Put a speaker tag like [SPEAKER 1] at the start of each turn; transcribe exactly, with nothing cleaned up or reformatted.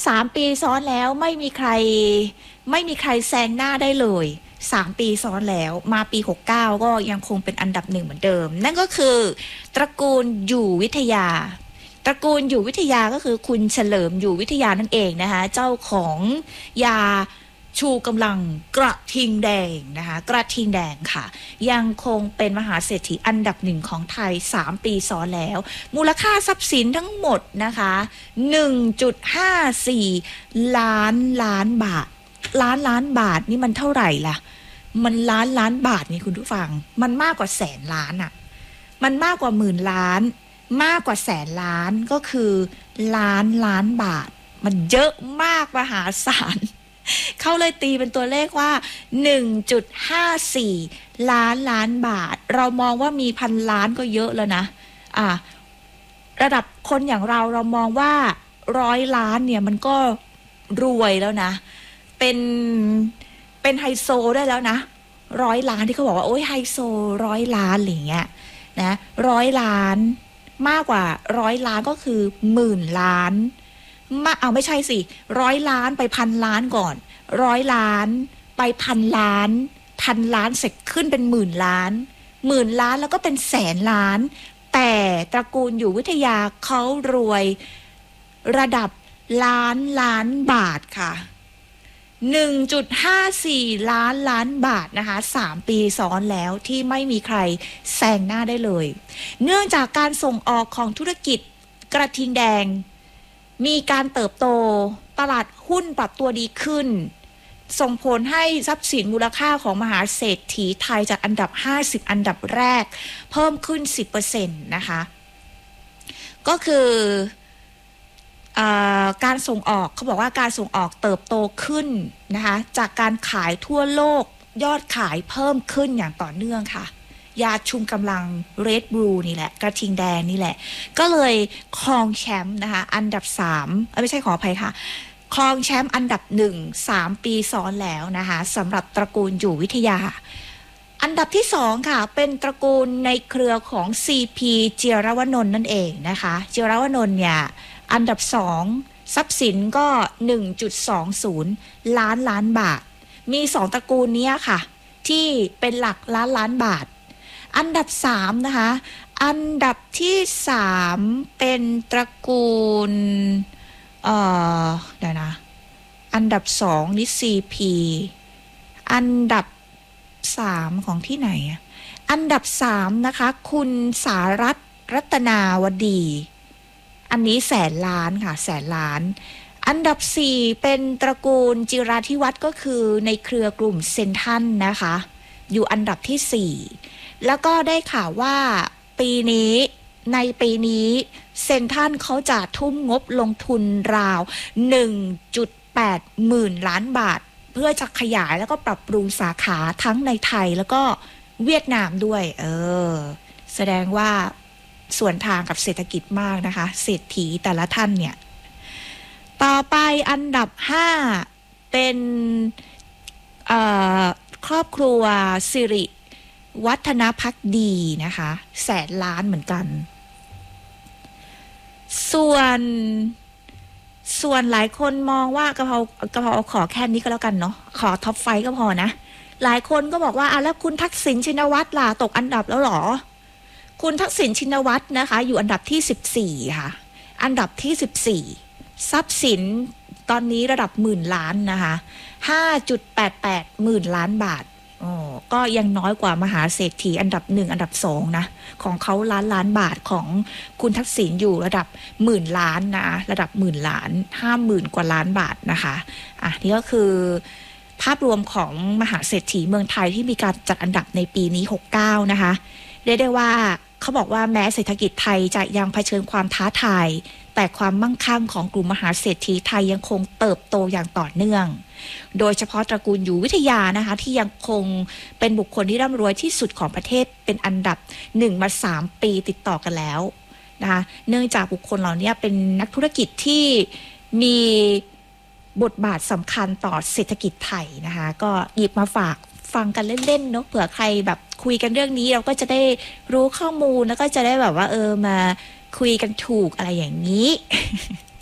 [SPEAKER 1] ามปีซ้อนแล้วไม่มีใครไม่มีใครแซงหน้าได้เลยสามปีซ้อนแล้วมาปีหกเก้าก็ยังคงเป็นอันดับหนึ่งเหมือนเดิมนั่นก็คือตระกูลอยู่วิทยาตระกูลอยู่วิทยาก็คือคุณเฉลิมอยู่วิทยานั่นเองนะคะเจ้าของยาชูกำลังกระทิงแดงนะคะกระทิงแดงค่ะยังคงเป็นมหาเศรษฐีอันดับหนึ่งของไทยสามปีซ้อนแล้วมูลค่าทรัพย์สินทั้งหมดนะคะ หนึ่งจุดห้าสี่ ล้านล้านบาทล้านล้านบาทนี่มันเท่าไหร่ล่ะมันล้านล้านบาทนี่คุณผู้ฟังมันมากกว่าแสนล้านอ่ะมันมากกว่าหมื่นล้านมากกว่าแสนล้านก็คือล้านล้านบาทมันเยอะมากมหาศาลเขาเลยตีเป็นตัวเลขว่า หนึ่งจุดห้าสี่ ล้านล้านบาทเรามองว่ามีพันล้านก็เยอะแล้วนะอ่ะระดับคนอย่างเราเรามองว่าร้อยล้านเนี่ยมันก็รวยแล้วนะเป็นเป็นไฮโซได้แล้วนะร้อยล้านที่เขาบอกว่าโอ้ยไฮโซร้อยล้านอะไรเงี้ยนะร้อยล้านมากกว่าร้อยล้านก็คือหมื่นล้านมาเอาไม่ใช่สิร้อยล้านไปพันล้านก่อนร้อยล้านไปพันล้านพันล้านเสร็จขึ้นเป็นหมื่นล้านหมื่นล้านแล้วก็เป็นแสนล้านแต่ตระกูลอยู่วิทยาเขารวยระดับล้านล้านบาทค่ะ หนึ่งจุดห้าสี่ ล้านล้านบาทนะคะสามปีซ้อนแล้วที่ไม่มีใครแซงหน้าได้เลยเนื่องจากการส่งออกของธุรกิจกระทิงแดงมีการเติบโตตลาดหุ้นปรับตัวดีขึ้นส่งผลให้ทรัพย์สินมูลค่าของมหาเศรษฐีไทยจากอันดับห้าสิบอันดับแรกเพิ่มขึ้น สิบเปอร์เซ็นต์ นะคะก็คือการส่งออกเขาบอกว่าการส่งออกเติบโตขึ้นนะคะจากการขายทั่วโลกยอดขายเพิ่มขึ้นอย่างต่อเนื่องค่ะยาชุมกำลัง Red Blue นี่แหละกระทิงแดงนี่แหละก็เลยครองแชมป์นะคะอันดับสามไม่ใช่ขออภัยค่ะครองแชมป์อันดับหนึ่ง สามปีซ้อนแล้วนะคะสำหรับตระกูลอยู่วิทยาอันดับที่สองค่ะเป็นตระกูลในเครือของ ซี พี เจียรวนนท์นั่นเองนะคะเจียรวนนท์เนี่ยอันดับสองทรัพย์สินก็ หนึ่งจุดสองศูนย์ ล้านล้านบาทมีสองตระกูลนี้ค่ะที่เป็นหลักล้านล้านบาทอันดับสามนะคะอันดับที่สามเป็นตระกูลเอ่อเดี๋ยวนะอันดับสองนี่ ซี พี อันดับสามของที่ไหนอะอันดับสามนะคะคุณสารัตน์รัตนาวดีอันนี้แสนล้านค่ะแสนล้านอันดับสี่เป็นตระกูลจิราธิวัฒน์ก็คือในเครือกลุ่มเซ็นทรัลนะคะอยู่อันดับที่สี่แล้วก็ได้ข่าวว่าปีนี้ในปีนี้เซ็นทรัลเขาจะทุ่มงบลงทุนราว หนึ่งจุดแปด หมื่นล้านบาทเพื่อจะขยายแล้วก็ปรับปรุงสาขาทั้งในไทยแล้วก็เวียดนามด้วยเออแสดงว่าส่วนทางกับเศรษฐกิจมากนะคะเศรษฐีแต่ละท่านเนี่ยต่อไปอันดับห้าเป็นครอบครัวสิริวัฒนภักดีนะคะแสนล้านเหมือนกันส่วนส่วนหลายคนมองว่ากะเพรากะเพราขอแค่นี้ก็แล้วกันเนาะขอท็อปไฟว์ก็พอนะหลายคนก็บอกว่าอ่ะแล้วคุณทักษิณชินวัตรล่ะตกอันดับแล้วหรอคุณทักษิณชินวัตรนะคะอยู่อันดับที่สิบสี่ค่ะอันดับที่สิบสี่ทรัพย์สินตอนนี้ระดับหมื่นล้านนะคะ ห้าจุดแปดแปด หมื่นล้านบาทอ๋อก็ยังน้อยกว่ามหาเศรษฐีอันดับหนึ่งอันดับสองนะของเขาล้านล้านบาทของคุณทักษิณอยู่ระดับหมื่นล้านนะระดับหมื่นล้านห้าหมื่นกว่าล้านบาทนะคะอ่ะนี่ก็คือภาพรวมของมหาเศรษฐีเมืองไทยที่มีการจัดอันดับในปีนี้หกสิบเก้านะคะเรียกได้ว่าเขาบอกว่าแม้เศรษฐกิจไทยจะยังเผชิญความท้าทายแต่ความมั่งคั่งของกลุ่มมหาเศรษฐีไทยยังคงเติบโตอย่างต่อเนื่องโดยเฉพาะตระกูลอยู่วิทยานะคะที่ยังคงเป็นบุคคลที่ร่ำรวยที่สุดของประเทศเป็นอันดับหนึ่งมาสามปีติดต่อกันแล้วนะคะเนื่องจากบุคคลเหล่านี้เป็นนักธุรกิจที่มีบทบาทสำคัญต่อเศรษฐกิจไทยนะคะก็หยิบมาฝากฟังกันเล่นๆเนาะเผื่อใครแบบคุยกันเรื่องนี้เราก็จะได้รู้ข้อมูลแล้วก็จะได้แบบว่าเออมาคุยกันถูกอะไรอย่างนี้